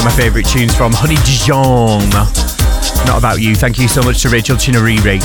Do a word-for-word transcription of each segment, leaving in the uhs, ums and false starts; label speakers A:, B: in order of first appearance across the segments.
A: my favourite tunes from Honey Dijon. Not About You. Thank you so much to Rachel Chinariri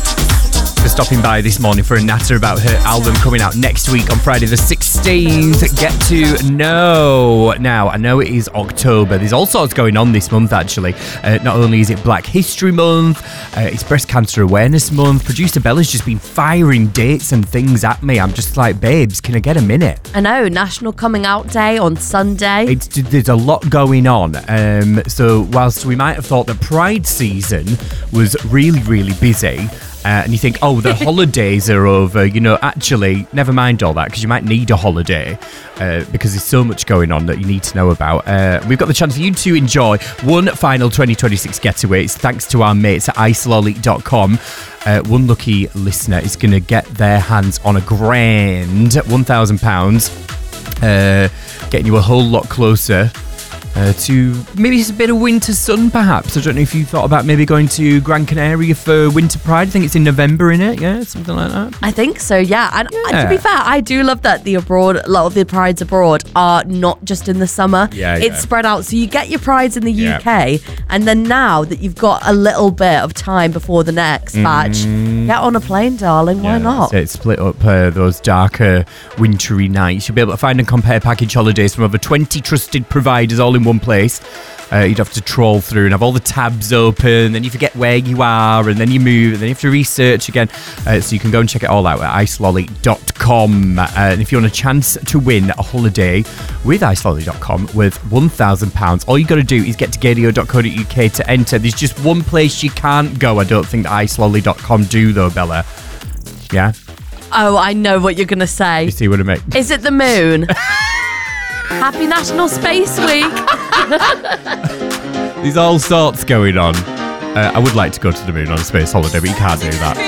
A: for stopping by this morning for a natter about her album coming out next week on Friday the sixteenth. Get to know. Now, I know it is October. There's all sorts going on this month, actually. Uh, not only is it Black History Month, uh, it's Breast Cancer Awareness Month. Producer Bella's just been firing dates and things at me. I'm just like, babes, can I get a minute?
B: I know, National Coming Out Day on Sunday.
A: It's, there's a lot going on. Um, so whilst we might have thought that Pride season was really, really busy, Uh, and you think, oh, the holidays are over. You know, actually, never mind all that, because you might need a holiday uh, because there's so much going on that you need to know about. Uh, we've got the chance for you to enjoy one final twenty twenty-six getaway. It's thanks to our mates at ice lolly dot com. Uh, one lucky listener is going to get their hands on a grand one thousand pounds, uh, getting you a whole lot closer Uh, to maybe it's a bit of winter sun, perhaps. I don't know if you thought about maybe going to Gran Canaria for Winter Pride. I think it's in November, innit? Yeah, something like that.
B: I think so, yeah. And
A: Yeah.
B: to be fair, I do love that the abroad, a lot of the prides abroad are not just in the summer.
A: Yeah,
B: It's
A: yeah.
B: spread out. So you get your prides in the
A: Yeah.
B: U K, and then now that you've got a little bit of time before the next batch, get on a plane, darling. Why
A: Yeah,
B: not?
A: that's it. Split up uh, those darker, wintry nights. You'll be able to find and compare package holidays from over twenty trusted providers all in one place. Uh, you'd have to trawl through and have all the tabs open, then you forget where you are, and then you move, and then you have to research again. Uh, so you can go and check it all out at ice lolly dot com. Uh, and if you want a chance to win a holiday with ice lolly dot com worth one thousand pounds, all you got to do is get to gadio dot co dot uk to enter. There's just one place you can't go. I don't think that ice lolly dot com do, though, Bella. Yeah?
B: Oh, I know what you're going to say.
A: You see what I mean?
B: Is it the moon? Happy National Space Week.
A: There's all sorts going on. Uh, I would like to go to the moon on a space holiday, but you can't do that.